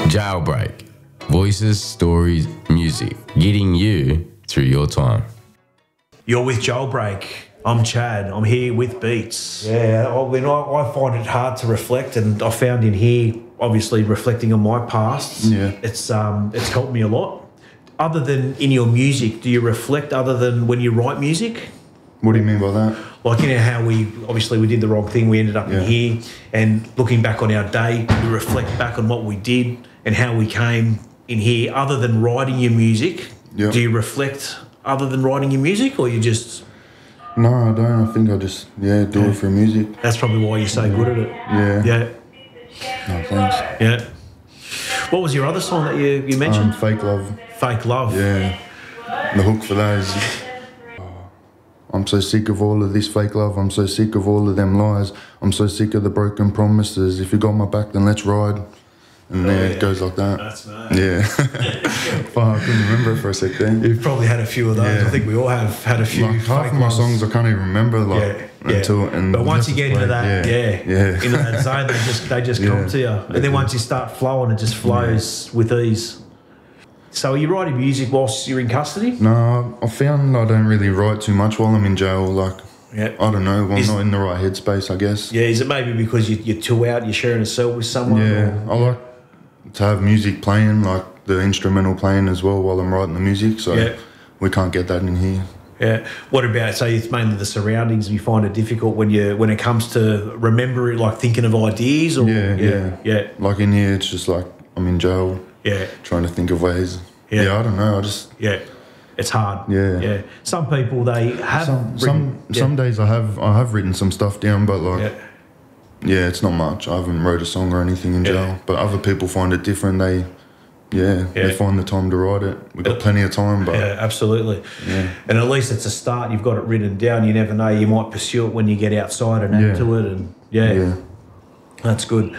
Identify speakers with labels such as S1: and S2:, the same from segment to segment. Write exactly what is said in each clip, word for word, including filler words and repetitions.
S1: Jailbreak. Voices, stories, music. Getting you through your time.
S2: You're with Jailbreak. I'm Chad. I'm here with Beats. Yeah, I, mean, I, I find it hard to reflect, and I found in here, obviously reflecting on my past,
S3: yeah.
S2: it's um, it's helped me a lot. Other than in your music, do you reflect other than when you write music?
S3: What do you mean by that?
S2: Like, you know, how we, obviously we did the wrong thing, we ended up
S3: yeah.
S2: in here, and looking back on our day, we reflect back on what we did and how we came in here. Other than writing your music,
S3: yeah.
S2: do you reflect other than writing your music, or you just...
S3: No, I don't. I think I just, yeah, do yeah. it for music.
S2: That's probably why you're so
S3: yeah.
S2: good at it.
S3: Yeah.
S2: Yeah.
S3: No, thanks.
S2: Yeah. What was your other song that you, you mentioned?
S3: Um, Fake Love.
S2: Fake Love.
S3: Yeah. The hook for that is, oh, I'm so sick of all of this fake love. I'm so sick of all of them lies. I'm so sick of the broken promises. If you got my back, then let's ride. And oh, yeah, it goes like that.
S2: That's nice.
S3: Yeah. Fuck, I couldn't remember it for a sec there.
S2: You've probably had a few of those.
S3: Yeah.
S2: I think we all have had a few.
S3: Like half of my songs I can't even remember, like,
S2: yeah,
S3: until...
S2: yeah.
S3: And
S2: but once you get into that, yeah,
S3: yeah, yeah.
S2: into that zone, they just, they just
S3: yeah.
S2: come to you. And then once you start flowing, it just flows yeah. with ease. So are you writing music whilst you're in custody?
S3: No, I found I don't really write too much while I'm in jail. Like,
S2: yeah.
S3: I don't know, I'm
S2: is,
S3: not in the right headspace, I guess.
S2: Yeah, is it maybe because you, you're too out, you're sharing a cell with someone?
S3: Yeah,
S2: or?
S3: I like to have music playing, like the instrumental playing as well while I'm writing the music, so
S2: yeah.
S3: we can't get that in here.
S2: Yeah. What about, so it's mainly the surroundings, you find it difficult when you when it comes to remembering, like thinking of ideas? Or
S3: Yeah,
S2: yeah,
S3: yeah.
S2: yeah.
S3: Like in here, it's just like I'm in jail,
S2: yeah,
S3: trying to think of ways.
S2: Yeah,
S3: yeah I don't know, I just...
S2: Yeah, it's hard.
S3: Yeah.
S2: Yeah. Some people, they have...
S3: Some
S2: written,
S3: some,
S2: yeah.
S3: some days I have I have written some stuff down, but like...
S2: Yeah.
S3: Yeah, it's not much. I haven't wrote a song or anything in jail,
S2: yeah.
S3: but other people find it different. They, yeah, yeah, they find the time to write it. We've got plenty of time, but
S2: yeah, absolutely.
S3: Yeah.
S2: And at least it's a start. You've got it written down. You never know. You might pursue it when you get outside and
S3: yeah.
S2: add to it. And yeah,
S3: yeah.
S2: that's good.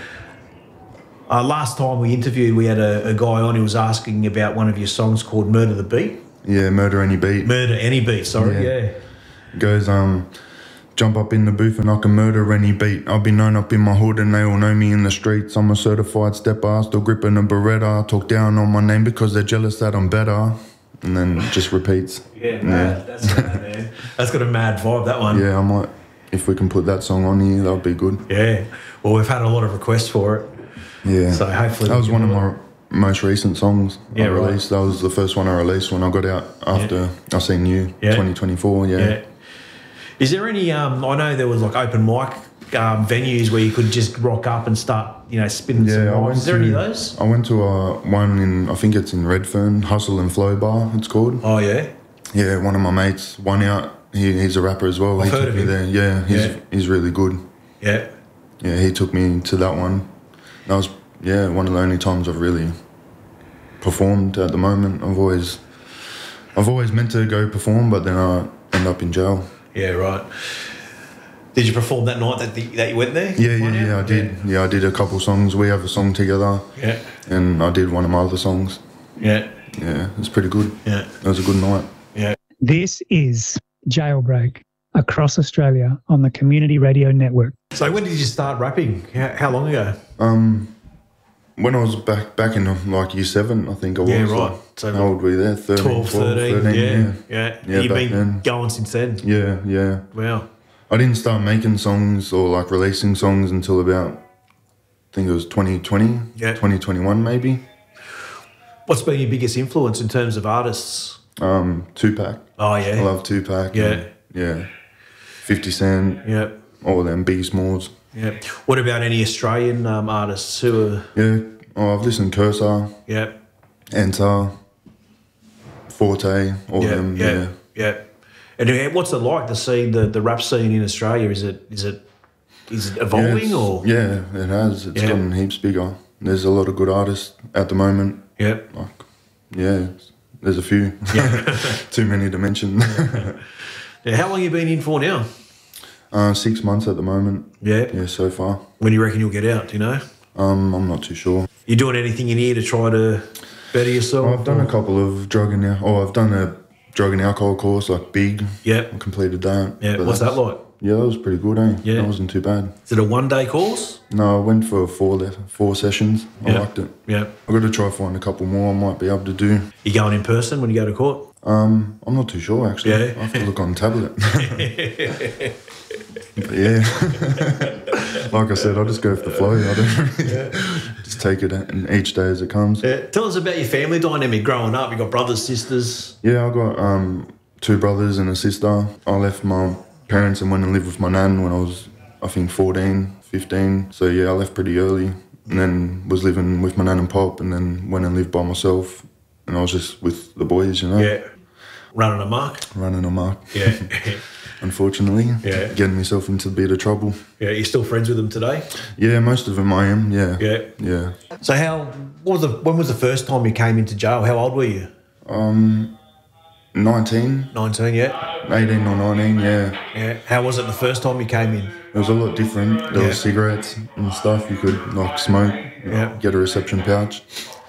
S2: Uh, last time we interviewed, we had a, a guy on who was asking about one of your songs called "Murder the Beat."
S3: Yeah, Murder Any Beat.
S2: Murder Any Beat. Sorry, yeah. yeah.
S3: It goes um. Jump up in the booth and I can murder any beat. I've been known up in my hood and they all know me in the streets. I'm a certified stepper, still gripping a Beretta. Talk down on my name because they're jealous that I'm better. And then it just repeats.
S2: Yeah, mad. That's mad, man. That's got a mad vibe, that one.
S3: Yeah, I might, if we can put that song on here, that would be good.
S2: Yeah. Well, we've had a lot of requests for it.
S3: Yeah.
S2: So hopefully...
S3: That was one of my most recent songs
S2: yeah,
S3: I released.
S2: Right.
S3: That was the first one I released when I got out after
S2: yeah.
S3: I Seen You,
S2: yeah.
S3: twenty twenty-four, yeah.
S2: yeah. Is there any, um, I know there was like open mic um, venues where you could just rock up and start, you know, spinning
S3: yeah,
S2: some
S3: I
S2: rhymes.
S3: went
S2: Is there
S3: to,
S2: any of those?
S3: I went to uh, one in, I think it's in Redfern, Hustle and Flow Bar, it's called.
S2: Oh, yeah?
S3: Yeah, one of my mates, one out, he, he's a rapper as well.
S2: I've
S3: he
S2: heard
S3: took
S2: of
S3: me
S2: him.
S3: there. Yeah, he's,
S2: yeah.
S3: he's really good.
S2: Yeah.
S3: Yeah, he took me to that one. That was, yeah, one of the only times I've really performed at the moment. I've always, I've always meant to go perform, but then I end up in jail.
S2: Yeah, right. Did you perform that night that, the, that you went there?
S3: Yeah, yeah, yeah, I did. Yeah. yeah, I did a couple songs. We have a song together.
S2: Yeah.
S3: And I did one of my other songs.
S2: Yeah.
S3: Yeah, it was pretty good.
S2: Yeah.
S3: It was a good night.
S2: Yeah.
S4: This is Jailbreak across Australia on the Community Radio Network.
S2: So when did you start rapping? How, how long ago?
S3: Um, when I was back back in like year seven, I think I was.
S2: Yeah, right.
S3: Like,
S2: so
S3: how old were you there? thirteen,
S2: twelve, thirteen,
S3: thirteen,
S2: yeah.
S3: yeah.
S2: Yeah.
S3: yeah
S2: You've been
S3: then.
S2: going since then?
S3: Yeah, yeah.
S2: Wow.
S3: I didn't start making songs or like releasing songs until about, I think it was twenty twenty,
S2: yeah.
S3: twenty twenty-one maybe.
S2: What's been your biggest influence in terms of artists?
S3: Um, Tupac.
S2: Oh, yeah.
S3: I love Tupac.
S2: Yeah.
S3: And, yeah. fifty Cent.
S2: Yeah.
S3: All of them, Biggie Smalls.
S2: Yeah. What about any Australian um, artists who are...
S3: Yeah. Oh, I've listened to Cursor.
S2: Yeah.
S3: Enter. Forte. All
S2: yeah,
S3: of them.
S2: Yeah.
S3: Yeah.
S2: Yeah. And what's it like to see the, the rap scene in Australia? Is it is it is it evolving
S3: yeah,
S2: or?
S3: Yeah, it has. It's
S2: yeah.
S3: gotten heaps bigger. There's a lot of good artists at the moment.
S2: Yeah.
S3: Like, yeah, there's a few.
S2: Yeah.
S3: Too many to mention.
S2: yeah. How long have you been in for now?
S3: Uh, six months at the moment.
S2: Yeah.
S3: Yeah, so far.
S2: When do you reckon you'll get out? Do you know?
S3: Um, I'm not too sure.
S2: You doing anything in here to try to better yourself?
S3: Oh, I've done
S2: or?
S3: a couple of drug and oh, I've done a drug and alcohol course, like big.
S2: Yeah.
S3: I completed that.
S2: Yeah. What's that like?
S3: Yeah, that was pretty good, eh?
S2: Yeah.
S3: That wasn't too bad.
S2: Is it a one-day course?
S3: No, I went for four le- four sessions. I
S2: Yeah.
S3: liked it.
S2: Yeah.
S3: I've got to try find a couple more I might be able to do.
S2: You going in person when you go to court?
S3: Um, I'm not too sure, actually.
S2: Yeah.
S3: I have to look on tablet. But yeah. Like I said, I just go with the flow. I don't really just take it in each day as it comes.
S2: Yeah. Tell us about your family dynamic growing up. You got brothers, sisters.
S3: Yeah, I got um, two brothers and a sister. I left my parents and went and lived with my nan when I was, I think, fourteen, fifteen. So yeah, I left pretty early and then was living with my nan and pop and then went and lived by myself. And I was just with the boys, you know.
S2: Yeah. Running amok.
S3: Running amok.
S2: Yeah.
S3: Unfortunately.
S2: Yeah.
S3: Getting myself into a bit of trouble.
S2: Yeah. You're still friends with them today?
S3: Yeah, most of them I am, yeah.
S2: Yeah.
S3: Yeah.
S2: So how? What was the? When was the first time you came into jail? How old were you?
S3: Um, nineteen,
S2: Nineteen. Yeah.
S3: eighteen or nineteen, yeah.
S2: Yeah. How was it the first time you came in?
S3: It was a lot different. There
S2: Yeah.
S3: was cigarettes and stuff. You could like smoke,
S2: Yeah.
S3: get a reception pouch.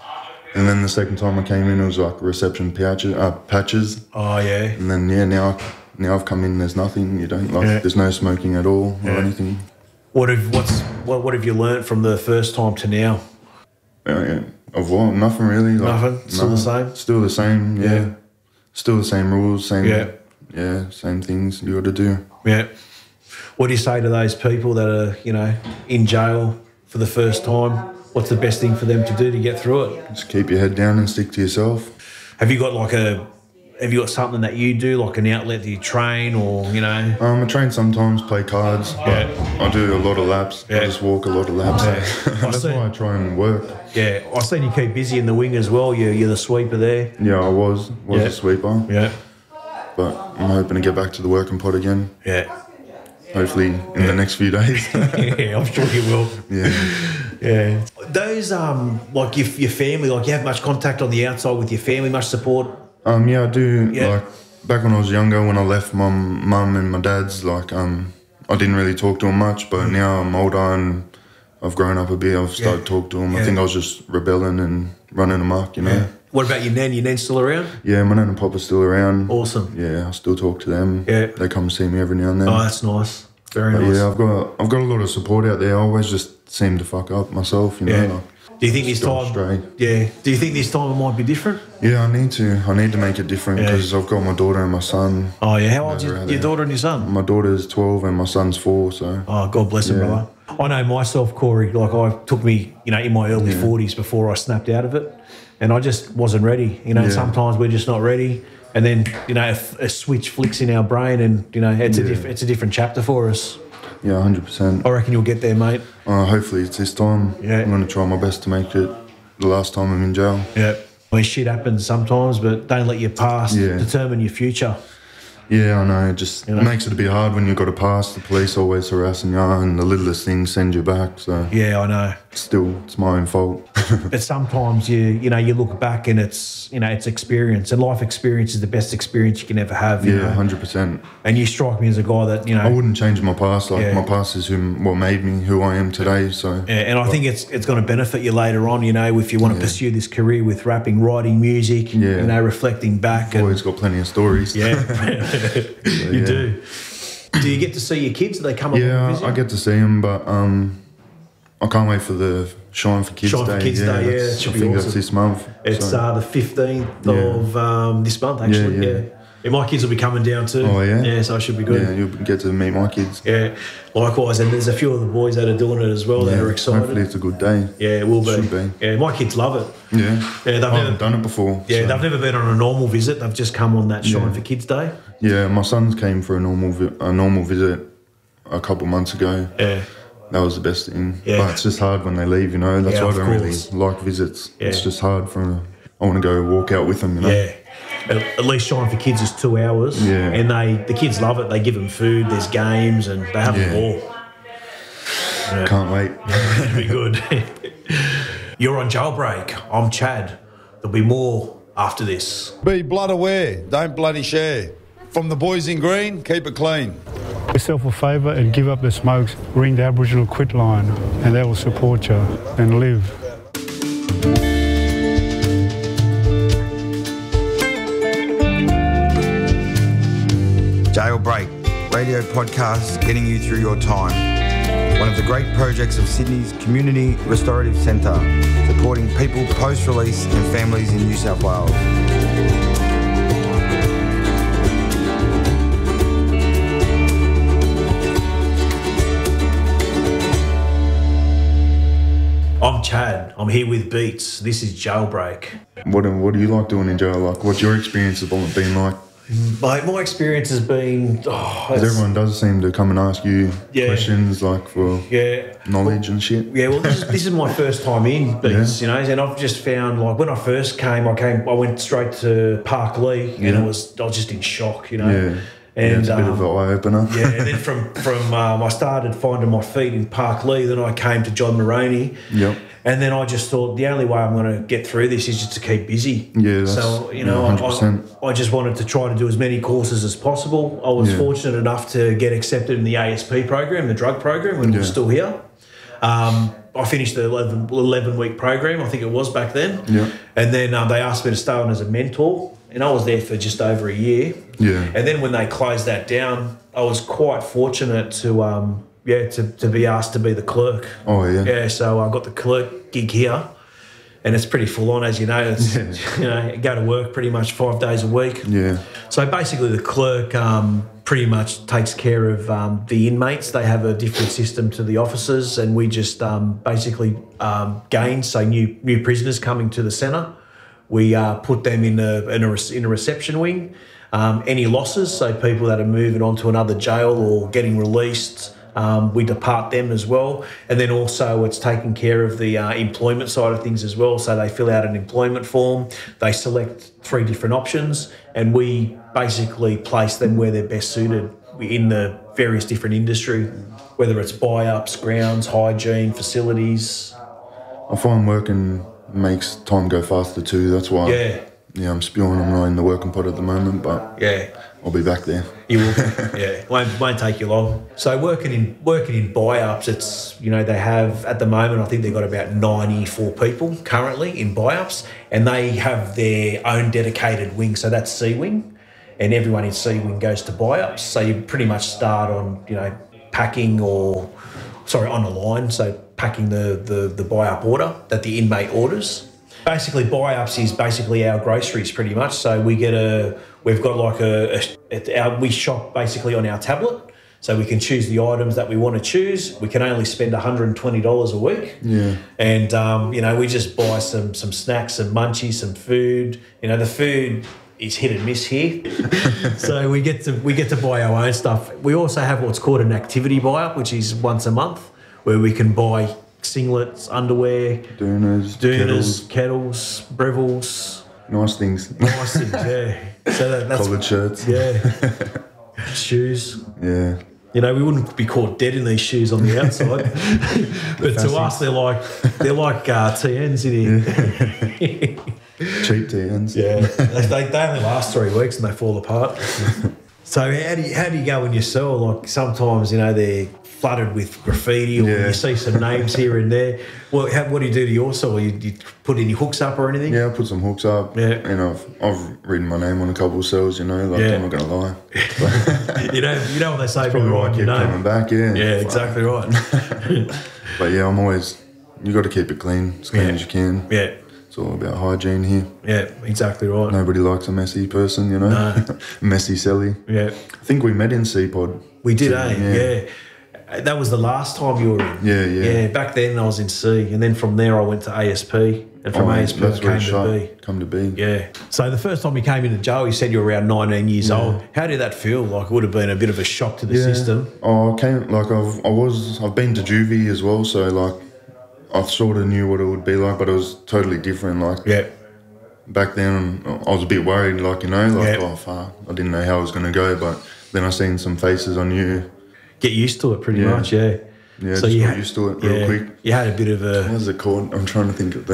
S3: And then the second time I came in, it was like reception pouches, uh, patches.
S2: Oh yeah.
S3: And then yeah, now now I've come in. There's nothing. You don't like.
S2: Yeah.
S3: There's no smoking at all or
S2: Yeah.
S3: anything.
S2: What have what's what, what have you learnt from the first time to now?
S3: Uh, yeah. Of what? Nothing really. Like,
S2: Nothing? Still the same?
S3: Still the same. Yeah.
S2: Yeah.
S3: Still the same rules. Same.
S2: Yeah.
S3: Yeah. Same things you got to do.
S2: Yeah. What do you say to those people that are, you know, in jail for the first time? What's the best thing for them to do to get through it?
S3: Just keep your head down and stick to yourself.
S2: Have you got like a, have you got something that you do, like an outlet that you train or, you know?
S3: Um, I train sometimes, play cards, but
S2: Yeah.
S3: I do a lot of laps.
S2: Yeah.
S3: I just walk a lot of laps.
S2: Yeah.
S3: That's
S2: I see.
S3: why I try and work.
S2: Yeah, I've seen you keep busy in the wing as well. You're, you're the sweeper there.
S3: Yeah, I was was
S2: Yeah.
S3: a sweeper,
S2: Yeah.
S3: but I'm hoping to get back to the working pot again.
S2: Yeah.
S3: Hopefully in the next few days.
S2: Yeah, I'm sure you will.
S3: Yeah.
S2: Yeah. Those, um, like your, your family, like you have much contact on the outside with your family, much support?
S3: Um, yeah, I do.
S2: Yeah.
S3: Like back when I was younger, when I left my mum and my dad's, like um, I didn't really talk to them much. But now I'm older and I've grown up a bit. I've started
S2: Yeah.
S3: to talk to them.
S2: Yeah.
S3: I think I was just rebelling and running amok, you know.
S2: What about your nan? Your nan still around?
S3: Yeah, my nan and pop are still around.
S2: Awesome.
S3: Yeah, I still talk to them.
S2: Yeah.
S3: They come see me every now and then.
S2: Oh, that's nice. Very
S3: But
S2: nice.
S3: yeah, I've got I've got a lot of support out there. I always just seem to fuck up myself, you know.
S2: Yeah.
S3: Like,
S2: Do you think this
S3: just go
S2: time?
S3: straight.
S2: Yeah. Do you think this time it might be different?
S3: Yeah, I need to. I need to make it different
S2: Yeah.
S3: because I've got my daughter and my son.
S2: Oh yeah. How old's
S3: Never
S2: your,
S3: had
S2: your
S3: it.
S2: daughter and your son?
S3: My daughter's twelve and my son's four. So
S2: Oh, God bless him,
S3: Yeah.
S2: brother. I know myself, Corey. Like I took me, you know, in my early forties before I snapped out of it, and I just wasn't ready. You know,
S3: Yeah.
S2: sometimes we're just not ready, and then you know, a, a switch flicks in our brain, and you know, it's a
S3: Yeah.
S2: diff- it's a different chapter for us.
S3: yeah, one hundred percent.
S2: I reckon you'll get there, mate.
S3: Uh, hopefully it's this time.
S2: Yeah.
S3: I'm going to try my best to make it the last time I'm in jail.
S2: Yeah. I mean, shit happens sometimes, but don't let your past
S3: Yeah.
S2: determine your future.
S3: Yeah, I know. It just
S2: You know?
S3: makes it a bit hard when you've got a past. The police always harassing you and the littlest things send you back. So
S2: Yeah, I know.
S3: still, it's my own fault.
S2: But sometimes you you know you look back and it's you know it's experience, and life experience is the best experience you can ever have. You
S3: Yeah,
S2: know?
S3: one hundred percent.
S2: And you strike me as a guy that you know.
S3: I wouldn't change my past. Like
S2: Yeah.
S3: my past is who, what made me who I am today. So
S2: Yeah, and I think it's it's going to benefit you later on, you know, if you want to pursue this career with rapping, writing, music,
S3: Yeah.
S2: you know, reflecting back. And,
S3: always got plenty of stories.
S2: yeah, you
S3: yeah.
S2: do. Do you get to see your kids? Do they come up and
S3: Yeah,
S2: visit?
S3: I get to see them, but um, I can't wait for the Shine for Kids
S2: Shine for
S3: Day.
S2: Kids Day, yeah,
S3: that's-
S2: that should
S3: I
S2: be
S3: think
S2: awesome.
S3: that's this month.
S2: It's
S3: so-
S2: uh, the fifteenth
S3: Yeah.
S2: of um, this month, actually. Yeah,
S3: Yeah,
S2: yeah.
S3: yeah.
S2: my kids will be coming down too.
S3: Oh, yeah?
S2: Yeah, so it should be good.
S3: yeah, you'll get to meet my kids.
S2: Yeah, likewise, and there's a few of the boys that are doing it as well that
S3: Yeah,
S2: are excited.
S3: hopefully it's a good day.
S2: Yeah, it will be.
S3: Should be.
S2: Yeah, my kids love it.
S3: Yeah,
S2: Yeah, they've
S3: I
S2: never,
S3: haven't done it before.
S2: yeah,
S3: so-
S2: they've never been on a normal visit. They've just come on that Shine
S3: Yeah.
S2: for Kids Day.
S3: Yeah, my sons came for a normal vi- a normal visit a couple months ago.
S2: Yeah,
S3: That was the best thing.
S2: Yeah.
S3: But it's just hard when they leave, you know. That's
S2: Yeah,
S3: why I
S2: of
S3: don't really
S2: course.
S3: like visits.
S2: Yeah.
S3: It's just hard for. I want to go walk out with them, you know.
S2: yeah. At, at least Shine for Kids is two hours.
S3: Yeah.
S2: and they the kids love it. They give them food. There's games, and they have
S3: Yeah.
S2: a ball. Yeah.
S3: Can't wait.
S2: It'll be good. You're on Jailbreak. I'm Chad. There'll be more after this.
S5: Be blood aware, don't bloody share. From the boys in green, keep it clean.
S6: Do yourself a favour and give up the smokes. Ring the Aboriginal Quit line and they will support you and live.
S7: Jailbreak, radio podcast getting you through your time. One of the great projects of Sydney's Community Restorative Centre, supporting people post-release and families in New South Wales.
S2: I'm Chad. I'm here with Beats. This is Jailbreak.
S3: What do, what do you like doing in jail? Like, what's your experience of it been like?
S2: My, my experience has been... Oh,
S3: Because everyone does seem to come and ask you
S2: Yeah.
S3: questions, like, for
S2: yeah.
S3: knowledge and shit.
S2: Yeah, well, this is, this is my first time in Beats,
S3: Yeah.
S2: you know, and I've just found, like, when I first came, I came, I went straight to Park Lee, and
S3: Yeah.
S2: it was, I was just in shock, you know.
S3: Yeah.
S2: And,
S3: yeah, it's a bit
S2: um,
S3: of an eye-opener.
S2: yeah, and then from, from um, I started finding my feet in Park Lee, then I came to John Moroney.
S3: Yep.
S2: And then I just thought the only way I'm going to get through this is just to keep busy.
S3: Yeah, that's,
S2: so, you know,
S3: yeah, one hundred percent.
S2: I, I just wanted to try to do as many courses as possible. I was
S3: Yeah.
S2: fortunate enough to get accepted in the A S P program, the drug program, when we
S3: Yeah.
S2: were still here. Um, I finished the eleven-week program, I think it was back then.
S3: Yeah.
S2: And then um, they asked me to stay on as a mentor, and I was there for just over a year.
S3: Yeah.
S2: And then when they closed that down, I was quite fortunate to, um, yeah, to, to be asked to be the clerk.
S3: Oh, yeah.
S2: Yeah, so I got the clerk gig here, and it's pretty full on, as you know. It's, you know, go to work pretty much five days a week.
S3: Yeah.
S2: So basically, the clerk um, pretty much takes care of um, the inmates. They have a different system to the officers, and we just um, basically um, gain, so new new prisoners coming to the centre. We uh, put them in a in a, in a reception wing. Um, any losses, so people that are moving on to another jail or getting released, um, we depart them as well. And then also it's taking care of the uh, employment side of things as well. So they fill out an employment form, they select three different options, and we basically place them where they're best suited in the various different industry, whether it's buy-ups, grounds, hygiene, facilities.
S3: I find working makes time go faster too. That's why.
S2: Yeah.
S3: Yeah, I'm spewing. I'm not in the working pot at the moment, but
S2: Yeah.
S3: I'll be back there.
S2: You will, yeah. Won't won't take you long. So working in working in buy-ups, it's you know they have at the moment I think they've got about ninety-four people currently in buy-ups, and they have their own dedicated wing. So that's C wing, and everyone in C wing goes to buy-ups. So you pretty much start on you know packing or sorry on the line. So packing the the the buy-up order that the inmate orders. Basically, buy-ups is basically our groceries pretty much. So we get a, we've got like a, a our, we shop basically on our tablet. So we can choose the items that we want to choose. We can only spend one hundred twenty dollars a week.
S3: Yeah.
S2: And, um, you know, we just buy some some snacks, some munchies, some food. You know, the food is hit and miss here. So we get to we get to buy our own stuff. We also have what's called an activity buy-up, which is once a month, where we can buy singlets, underwear,
S3: Dooners,
S2: dooners, kettles, brevels,
S3: nice things.
S2: nice things, yeah. So that, that's
S3: Collared shirts.
S2: yeah, shoes.
S3: Yeah.
S2: You know, we wouldn't be caught dead in these shoes on the outside, but to us, they're like they're like uh, T Ns in here.
S3: Cheap T Ns.
S2: Yeah, they, they only last three weeks and they fall apart. So how do you, how do you go in your cell? Like sometimes, you know, they're flooded with graffiti, or
S3: Yeah.
S2: you see some names here and there. Well, how, what do you do to your cell? You, you put any hooks up or anything?
S3: Yeah, I put some hooks up.
S2: Yeah.
S3: And I've, I've written my name on a couple of cells, you know, like
S2: Yeah.
S3: I'm not going to lie.
S2: you know, you know what they say.
S3: Probably
S2: people
S3: why I
S2: write
S3: keep
S2: your name.
S3: coming back, yeah.
S2: Yeah,
S3: But-
S2: exactly right.
S3: But yeah, I'm always, you got to keep it clean, as clean
S2: Yeah.
S3: as you can.
S2: Yeah,
S3: It's all about hygiene here.
S2: yeah, exactly right.
S3: Nobody likes a messy person, you know.
S2: No.
S3: Messy Sally.
S2: Yeah,
S3: I think we met in C-Pod.
S2: we did,
S3: So,
S2: eh? Yeah. That was the last time you were in.
S3: Yeah, yeah.
S2: Yeah, back then I was in C, and then from there I went to A S P, and from
S3: Oh,
S2: A S P I
S3: that's where
S2: came
S3: it
S2: to
S3: shot,
S2: B.
S3: come to B.
S2: Yeah. So the first time you came into jail, you said you were around nineteen years old. How did that feel? Like it would have been a bit of a shock to the
S3: Yeah.
S2: system.
S3: Oh, I came, like I've, I was, I've been to juvie as well, so like I sort of knew what it would be like, but it was totally different. Like
S2: Yeah.
S3: back then, I was a bit worried, like, you know, like,
S2: Yeah.
S3: oh, fuck, I didn't know how it was going to go, but then I seen some faces on you.
S2: Get used to it pretty
S3: Yeah.
S2: much, yeah.
S3: Yeah, just got used to it real quick.
S2: You had a bit of a...
S3: What is it called? I'm trying to think of the...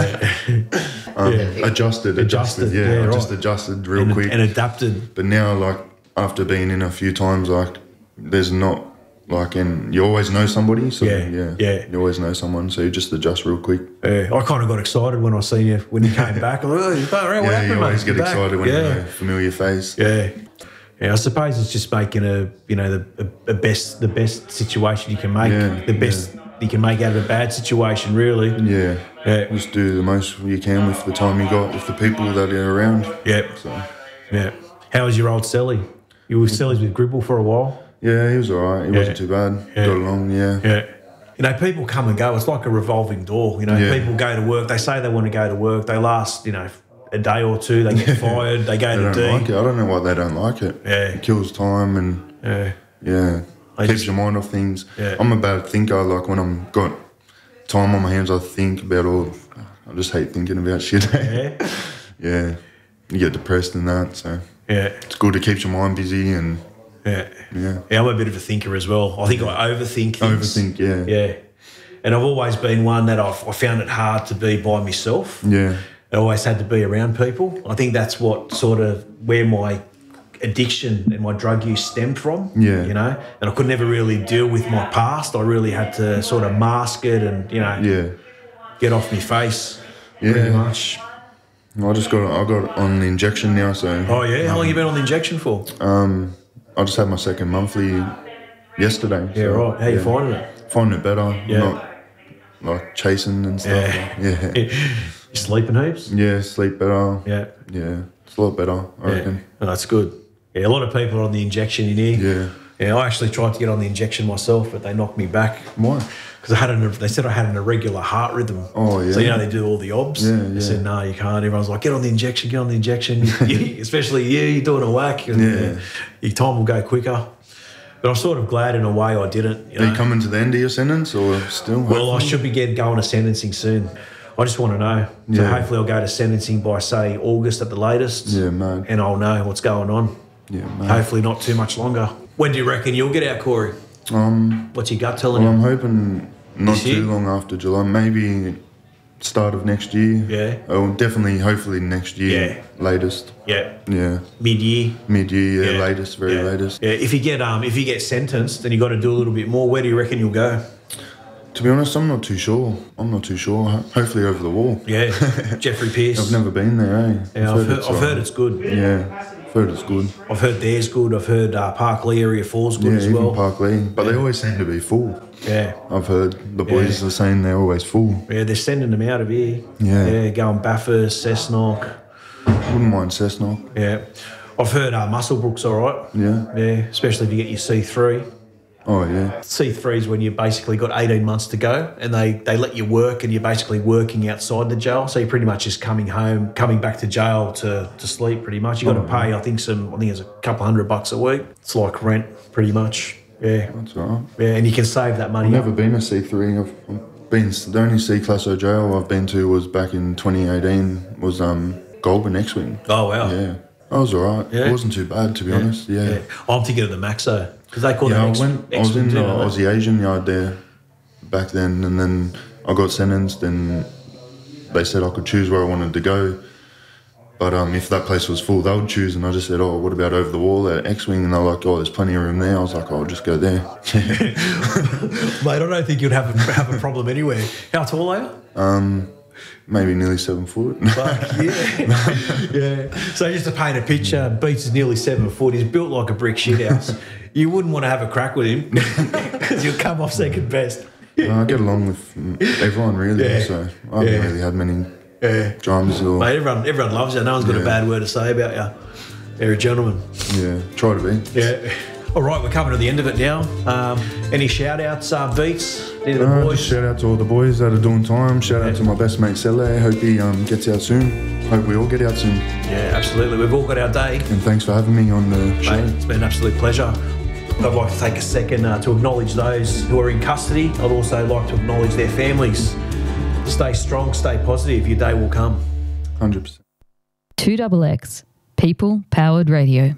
S3: um,
S2: Yeah.
S3: Adjusted, adjusted,
S2: Adjusted,
S3: yeah,
S2: yeah,
S3: I
S2: right.
S3: just adjusted real
S2: and,
S3: quick.
S2: and adapted.
S3: But now, like, after being in a few times, like, there's not, like, and you always know somebody, so,
S2: Yeah,
S3: yeah,
S2: yeah.
S3: you always know someone, so you just adjust real quick.
S2: Yeah, I kind of got excited when I seen you, when you came back. I'm like, oh, you're back, right? What
S3: yeah,
S2: happened,
S3: you always
S2: mate?
S3: get
S2: You're back.
S3: excited when
S2: yeah.
S3: you know a familiar face.
S2: Yeah. Yeah, I suppose it's just making a you know the, the best the best situation you can make,
S3: Yeah,
S2: the best
S3: yeah.
S2: you can make out of a bad situation, really.
S3: Yeah.
S2: Yeah.
S3: Just do the most you can with the time you got, with the people that are around.
S2: Yeah.
S3: So,
S2: Yeah. How was your old Selly? You were Sellies with Gribble for a while?
S3: yeah, he was all right. He
S2: Yeah.
S3: wasn't too bad.
S2: Yeah.
S3: Got along, yeah.
S2: Yeah. You know, people come and go. It's like a revolving door. You know,
S3: Yeah.
S2: people go to work. They say they want to go to work. They last, you know, a day or two. They get fired. They go
S3: They
S2: to
S3: don't
S2: D.
S3: like it. I don't know why they don't like it.
S2: Yeah.
S3: It kills time and,
S2: Yeah.
S3: yeah,
S2: I
S3: keeps
S2: just-
S3: your mind off things.
S2: Yeah.
S3: I'm a bad thinker. Like, when I'm got time on my hands, I think about all... I just hate thinking about shit.
S2: Yeah.
S3: Yeah. You get depressed and that, so...
S2: Yeah.
S3: It's good. It keeps your mind busy and,
S2: Yeah.
S3: yeah.
S2: Yeah, I'm a bit of a thinker as well. I think I overthink things.
S3: Overthink, yeah.
S2: Yeah. And I've always been one that I've, I found it hard to be by myself.
S3: Yeah.
S2: I always had to be around people. I think that's what sort of where my addiction and my drug use stemmed from.
S3: Yeah.
S2: You know, and I could never really deal with my past. I really had to sort of mask it and, you know,
S3: Yeah.
S2: get off my face
S3: Yeah.
S2: pretty much.
S3: I just got I got on the injection now, so...
S2: Oh, yeah? How long you been on the injection for?
S3: Um, I just had my second monthly yesterday.
S2: Yeah,
S3: so,
S2: right. How you
S3: yeah.
S2: finding it?
S3: Finding it better.
S2: Yeah.
S3: Not like chasing and stuff.
S2: Yeah.
S3: Yeah.
S2: You sleeping heaps?
S3: Yeah, sleep better.
S2: Yeah.
S3: Yeah. It's a lot better, I
S2: Yeah.
S3: reckon.
S2: Oh, that's good. Yeah, a lot of people are on the injection in here.
S3: Yeah.
S2: Yeah, I actually tried to get on the injection myself, but they knocked me back.
S3: Why?
S2: Because I had an, they said I had an irregular heart rhythm.
S3: Oh, yeah.
S2: So, you know, they do all the obs.
S3: Yeah,
S2: They
S3: yeah.
S2: said, no, you can't. Everyone's like, get on the injection, get on the injection. You- especially you, you're doing a whack. And,
S3: Yeah.
S2: uh, your time will go quicker. But I'm sort of glad in a way I didn't. You
S3: Are
S2: know?
S3: you coming to the end of your sentence or still?
S2: Well, I
S3: hopefully?
S2: should be getting going to sentencing soon. I just want to know. So
S3: Yeah.
S2: hopefully I'll go to sentencing by, say, August at the latest.
S3: Yeah, mate.
S2: And I'll know what's going on.
S3: Yeah, mate.
S2: Hopefully not too much longer. When do you reckon you'll get out, Corey?
S3: Um,
S2: What's your gut telling
S3: well, I'm
S2: you?
S3: hoping not
S2: This year?
S3: too long after July. Maybe start of next year.
S2: Yeah.
S3: Oh, definitely, hopefully next year.
S2: Yeah.
S3: Latest.
S2: Yeah.
S3: Yeah.
S2: Mid-year.
S3: Mid-year, yeah,
S2: Yeah.
S3: latest, very
S2: yeah.
S3: latest.
S2: Yeah. If you get um, if you get sentenced, then you got to do a little bit more. Where do you reckon you'll go?
S3: To be honest, I'm not too sure. I'm not too sure. Ho- Hopefully over the wall.
S2: Yeah, Jeffrey Pierce.
S3: I've never been there, eh?
S2: Yeah, I've heard,
S3: it's
S2: I've heard
S3: alright.
S2: it's good.
S3: Yeah, I've heard it's good.
S2: I've heard there's good. I've heard uh, Park Lee Area Four's good
S3: Yeah,
S2: as
S3: even
S2: well.
S3: Park Lee. But they always seem to be full.
S2: Yeah,
S3: I've heard the boys
S2: Yeah.
S3: are saying they're always full.
S2: yeah, they're sending them out of here.
S3: Yeah.
S2: yeah, going Bathurst, Cessnock.
S3: Wouldn't mind Cessnock.
S2: Yeah, I've heard uh, Musselbrook's all right.
S3: Yeah.
S2: Yeah, especially if you get your C three.
S3: Oh, yeah.
S2: C three is when you basically got eighteen months to go and they, they let you work and you're basically working outside the jail. So you're pretty much just coming home, coming back to jail to, to sleep pretty much. you got to
S3: Oh,
S2: pay, I think, some, I think it's a couple hundred bucks a week. It's like rent pretty much. Yeah.
S3: That's all right.
S2: Yeah, and you can save that money.
S3: I've
S2: up.
S3: never been a C three. I've I've been, the only C-Class O jail I've been to was back in twenty eighteen, was um, Goulburn X-Wing.
S2: Oh, wow.
S3: Yeah. I was all right.
S2: Yeah.
S3: It wasn't too bad, to be honest. Yeah.
S2: Yeah. I'm thinking of the Maxo because they call
S3: Yeah,
S2: that
S3: I
S2: X,
S3: went. I
S2: X
S3: was in the
S2: too, don't they?
S3: Aussie Asian yard there back then, and then I got sentenced, and they said I could choose where I wanted to go. But um, if that place was full, they would choose, and I just said, "Oh, what about over the wall at X-Wing?" And they're like, "Oh, there's plenty of room there." I was like, "Oh, I'll just go there."
S2: Mate, I don't think you'd have a, have a problem anywhere. How tall are you?
S3: um, maybe nearly seven foot.
S2: Fuck, yeah. yeah. So just to paint a picture, Beats is nearly seven foot. He's built like a brick shithouse. You wouldn't want to have a crack with him because you'll come off second best.
S3: No, I get along with mm, everyone really,
S2: Yeah.
S3: so I haven't
S2: Yeah.
S3: really had many
S2: Yeah.
S3: dramas or
S2: Mate, everyone, everyone loves you. No one's got a
S3: Yeah.
S2: bad word to say about you. You're a gentleman.
S3: yeah, try to be.
S2: Yeah. All right, we're coming to the end of it now. Um, any shout-outs, uh, Beats? Any of the
S3: Uh,
S2: boys?
S3: just shout out to all the boys that are doing time. Shout out to my best mate Sele. Hope he um, gets out soon. Hope we all get out soon.
S2: Yeah, absolutely. We've all got our day.
S3: And thanks for having me on the show.
S2: Mate, it's been an absolute pleasure. I'd like to take a second uh, to acknowledge those who are in custody. I'd also like to acknowledge their families. Stay strong, stay positive. Your day will come.
S3: one hundred percent.
S8: two X X, People Powered Radio.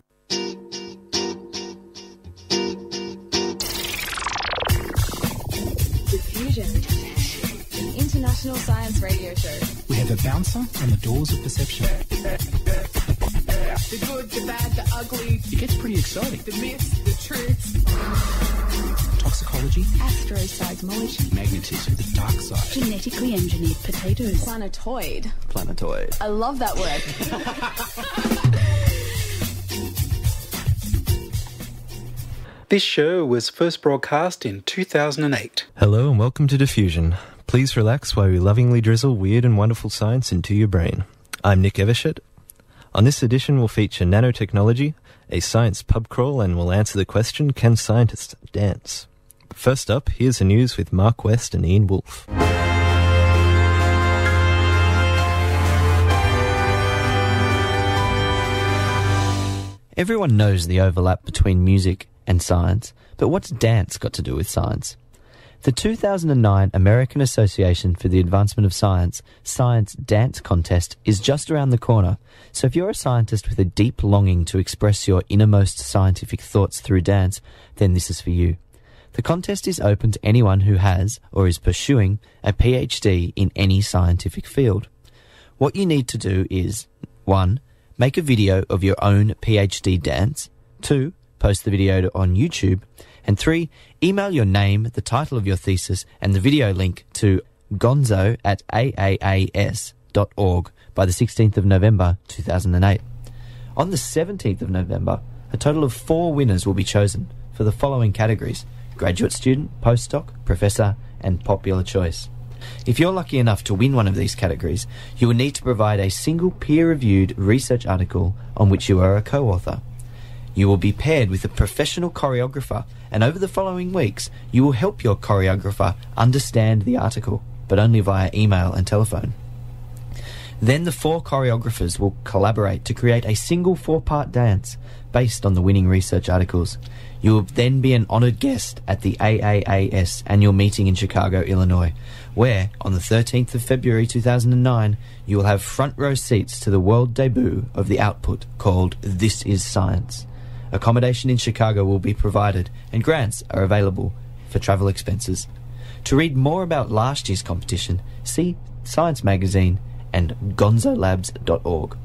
S9: Diffusion, the international science radio show.
S10: We have a bouncer on the doors of perception.
S9: The good, the bad, the ugly.
S10: It gets pretty exciting.
S9: The myths, the truths.
S10: Toxicology,
S9: Astroseismology.
S10: magnetism, the dark side.
S9: Genetically engineered potatoes. Planetoid.
S10: Planetoid.
S9: I love that word.
S10: This show was first broadcast in two thousand eight.
S11: Hello and welcome to Diffusion. Please relax while we lovingly drizzle weird and wonderful science into your brain. I'm Nick Evershed. On this edition we'll feature nanotechnology, a science pub crawl, and we'll answer the question, can scientists dance? First up, here's the news with Mark West and Ian Wolfe.
S12: Everyone knows the overlap between music and science, but what's dance got to do with science? The two thousand nine American Association for the Advancement of Science Science Dance Contest is just around the corner, so if you're a scientist with a deep longing to express your innermost scientific thoughts through dance, then this is for you. The contest is open to anyone who has, or is pursuing, a PhD in any scientific field. What you need to do is one Make a video of your own PhD dance. two Post the video on YouTube. And three Email your name, the title of your thesis, and the video link to gonzo at a a a s dot org by the sixteenth of November two thousand eight. On the seventeenth of November, a total of four winners will be chosen for the following categories: graduate student, postdoc, professor, and popular choice. If you're lucky enough to win one of these categories, you will need to provide a single peer-reviewed research article on which you are a co-author. You will be paired with a professional choreographer, and over the following weeks, you will help your choreographer understand the article, but only via email and telephone. Then the four choreographers will collaborate to create a single four-part dance based on the winning research articles. You will then be an honoured guest at the A A A S annual meeting in Chicago, Illinois, where, on the thirteenth of February two thousand nine, you will have front row seats to the world debut of the output called This Is Science. Accommodation in Chicago will be provided, and grants are available for travel expenses. To read more about last year's competition, see Science Magazine and gonzo labs dot org.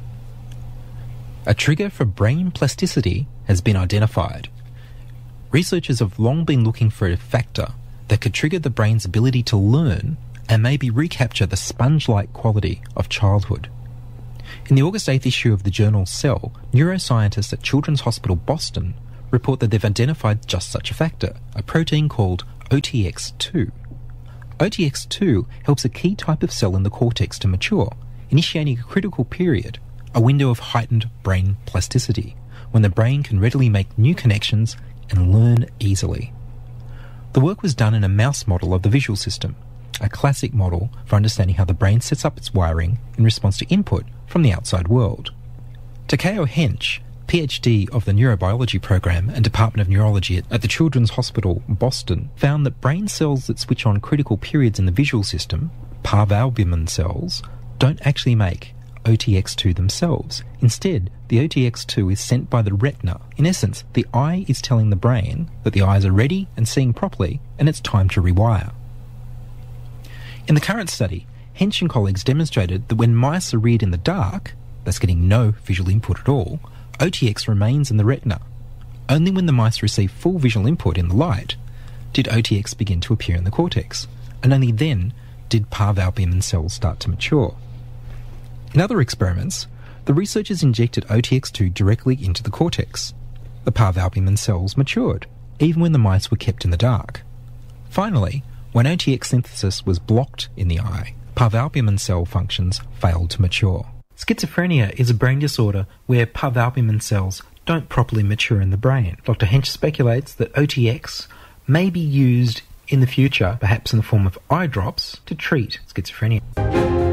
S10: A trigger for brain plasticity has been identified. Researchers have long been looking for a factor that could trigger the brain's ability to learn and maybe recapture the sponge-like quality of childhood. In the August eighth issue of the journal Cell, neuroscientists at Children's Hospital Boston report that they've identified just such a factor, a protein called O T X two. O T X two helps a key type of cell in the cortex to mature, initiating a critical period, a window of heightened brain plasticity, when the brain can readily make new connections and learn easily. The work was done in a mouse model of the visual system, a classic model for understanding how the brain sets up its wiring in response to input from the outside world. Takeo Hench, PhD of the Neurobiology Program and Department of Neurology at the Children's Hospital Boston, found that brain cells that switch on critical periods in the visual system, parvalbumin cells, don't actually make O T X two themselves. Instead, the O T X two is sent by the retina. In essence, the eye is telling the brain that the eyes are ready and seeing properly, and it's time to rewire. In the current study, Hench and colleagues demonstrated that when mice are reared in the dark, thus getting no visual input at all, O T X remains in the retina. Only when the mice receive full visual input in the light did O T X begin to appear in the cortex, and only then did parvalbumin cells start to mature. In other experiments, the researchers injected O T X two directly into the cortex. The parvalbumin cells matured, even when the mice were kept in the dark. Finally, when O T X synthesis was blocked in the eye, parvalbumin cell functions failed to mature. Schizophrenia is a brain disorder where parvalbumin cells don't properly mature in the brain. Doctor Hench speculates that O T X may be used in the future, perhaps in the form of eye drops, to treat schizophrenia.